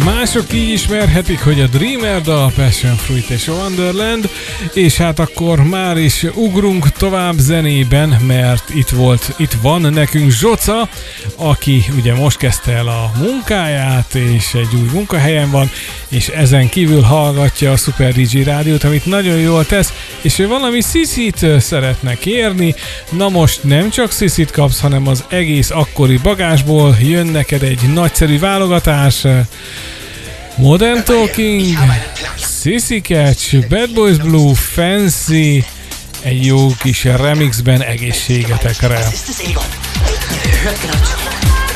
Mások így ismerhetik, hogy a Dreamer dal, Passion Fruit és Wonderland, és hát akkor már is ugrunk tovább zenében, mert itt van nekünk Zsoca, aki ugye most kezdte el a munkáját, és egy új munkahelyen van, és ezen kívül hallgatja a Super DJ rádiót, amit nagyon jól tesz, és ő valami sziszit szeretne kérni. Na most nem csak sziszit kapsz, hanem az egész akkori bagásból jön neked egy nagyszerű válogatás. Modern Talking, Sissy Catch, Bad Boys Blue, Fancy, egy jó kis remixben egészségetekre. Hört genau zu.